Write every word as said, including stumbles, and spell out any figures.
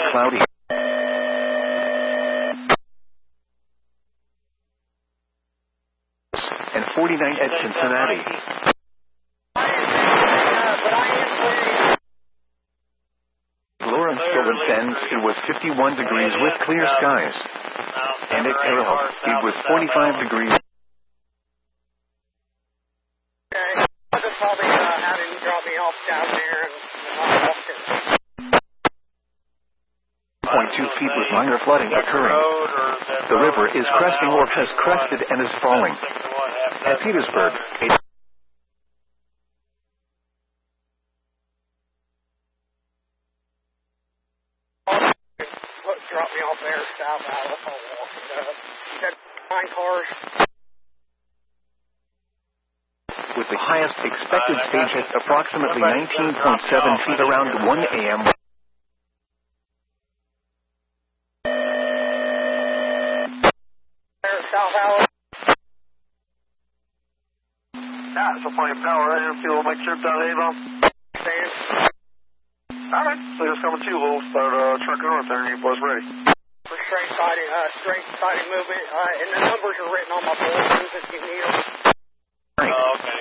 cloudy. And forty-nine at Cincinnati. Lawrenceville and Sens, it was fifty-one degrees with clear skies. And at Terre Haute, it was forty-five degrees. Okay, I'll just probably uh, have him drop me off down there and I'll walk it. zero point two feet with minor flooding occurring. The river is cresting or has crested and is falling. At Petersburg, it drop me off there south out of the walk. Said nine cars. with the highest expected stage at approximately nineteen point seven feet around one A M South Alabama. Yeah, so plenty of power right here. Fuel, make sure down Avon. Stand. Alright, so just coming to you. We'll start uh, trucking north there and you boys ready. For straight sided, uh, straight sided movement, uh, and the numbers are written on my bulletins if you need them. Oh, okay.